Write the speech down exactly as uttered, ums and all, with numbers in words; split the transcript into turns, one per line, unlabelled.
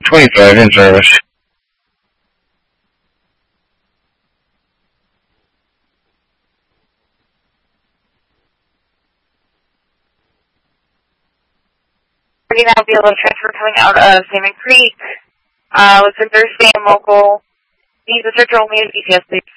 twenty-five in service.
We're going to be able to transfer coming out of Salmon Creek. Uh, looks like Thursday and local. Needs a search only as D P S, please.